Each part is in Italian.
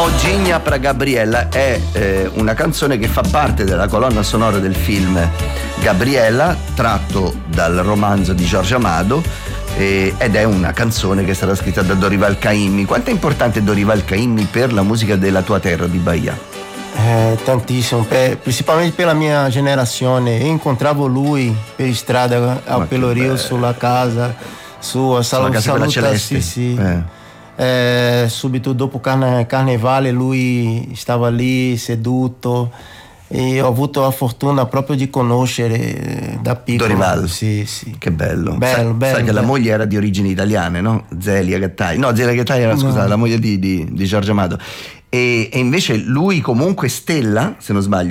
Moginha pra Gabriella è una canzone che fa parte della colonna sonora del film Gabriella, tratto dal romanzo di Jorge Amado, ed è una canzone che è stata scritta da Dorival Caymmi. Quanto è importante Dorival Caymmi per la musica della tua terra di Bahia? Tantissimo, principalmente per la mia generazione. Io incontravo lui per strada al Pelourinho, sulla casa sua, saluta, sì. Subito dopo Carnevale lui stava lì seduto e ho avuto la fortuna proprio di conoscere da piccolo Dorival. Sì. Che bello. Bello. Sai che la moglie era di origini italiane, no? Zelia Gattai era, scusate, la moglie di Jorge Amado. E invece lui comunque Stella, se non sbaglio,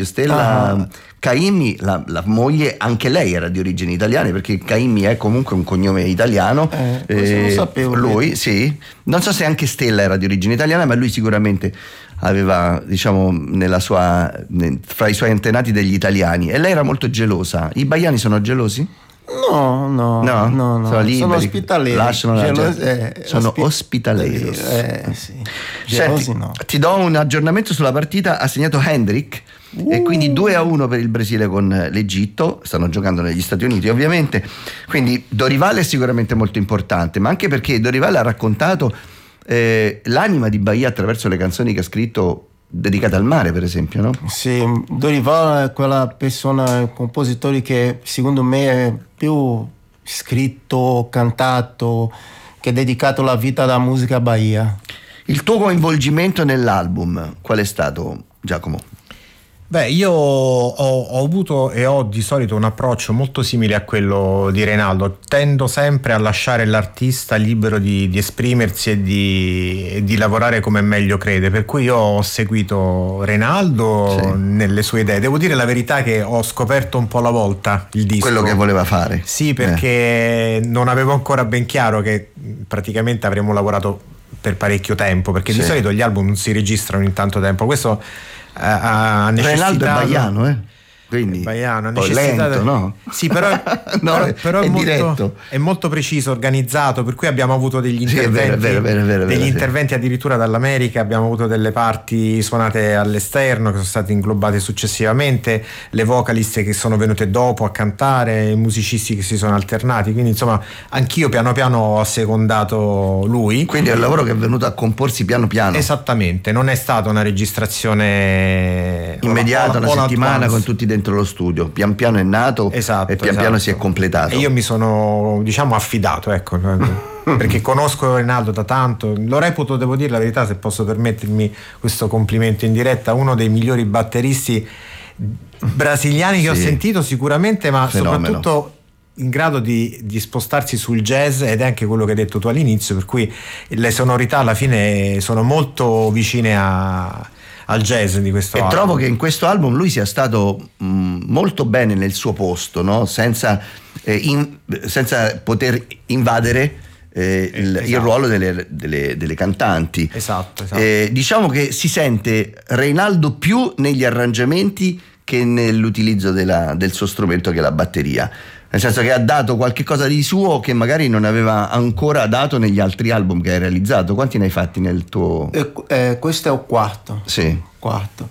Caymmi, la moglie, anche lei era di origini italiane, perché Caymmi è comunque un cognome italiano. Questo lo sapevo. Lui, sì. Non so se anche Stella era di origine italiana, ma lui sicuramente aveva, diciamo, fra i suoi antenati degli italiani. E lei era molto gelosa. I baiani sono gelosi? No. Sono liberi, sono ospitaleri. Sono ospitaleri. Sì. Gelosi no. Ti do un aggiornamento sulla partita. Ha segnato Hendrick e quindi 2-1 per il Brasile con l'Egitto. Stanno giocando negli Stati Uniti, ovviamente. Quindi Dorival è sicuramente molto importante, ma anche perché Dorival ha raccontato l'anima di Bahia attraverso le canzoni che ha scritto dedicate al mare, per esempio, no? Sì, Dorival è quella persona, il compositore che secondo me è più scritto, cantato, che ha dedicato la vita alla musica Bahia. Il tuo coinvolgimento nell'album qual è stato, Giacomo? Beh, io ho avuto e ho di solito un approccio molto simile a quello di Reynaldo. Tendo sempre a lasciare l'artista libero di esprimersi e di lavorare come meglio crede, per cui io ho seguito Reynaldo nelle sue idee. Devo dire la verità che ho scoperto un po' alla volta il disco. Quello che voleva fare. Sì, perché non avevo ancora ben chiaro che praticamente avremmo lavorato per parecchio tempo, perché di solito gli album non si registrano in tanto tempo. Questo ha necessitato. Reynaldo è baiano, quindi baiano, lento, no? Sì, però è è molto preciso, organizzato, per cui abbiamo avuto degli interventi, interventi addirittura dall'America, abbiamo avuto delle parti suonate all'esterno che sono state inglobate successivamente, le vocaliste che sono venute dopo a cantare, i musicisti che si sono alternati, quindi insomma anch'io piano piano ho assecondato lui. Quindi è un lavoro che è venuto a comporsi piano piano. Esattamente, non è stata una registrazione immediata, una settimana con tutti dentro lo studio, pian piano è nato e pian piano si è completato. E io mi sono, affidato, ecco, perché conosco Reynaldo da tanto, lo reputo, devo dire la verità, se posso permettermi questo complimento in diretta, uno dei migliori batteristi brasiliani che ho sentito sicuramente, ma soprattutto in grado di spostarsi sul jazz, ed è anche quello che hai detto tu all'inizio, per cui le sonorità alla fine sono molto vicine al jazz di questo album. Trovo che in questo album lui sia stato molto bene nel suo posto, no? Senza poter invadere il ruolo delle cantanti. Esatto. Diciamo che si sente Reynaldo più negli arrangiamenti che nell'utilizzo del suo strumento, che è la batteria. Nel senso che ha dato qualche cosa di suo che magari non aveva ancora dato negli altri album che hai realizzato. Quanti ne hai fatti nel tuo? Questo è il quarto. Sì. Quarto.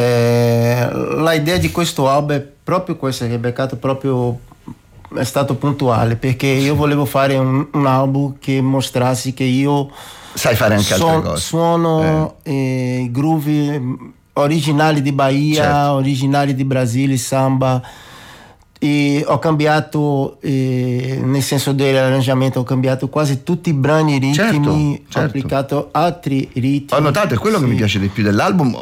L'idea di questo album è proprio questa, che Beccato proprio è stato puntuale, perché io volevo fare un album che mostrasse che io sai fare anche altre cose. Suono i groove originali di Bahia, originali di Brasile, samba. E ho cambiato, nel senso dell'arrangiamento, ho cambiato quasi tutti i brani ritmi, ho applicato altri ritmi. Ho notato, è quello che mi piace di più dell'album,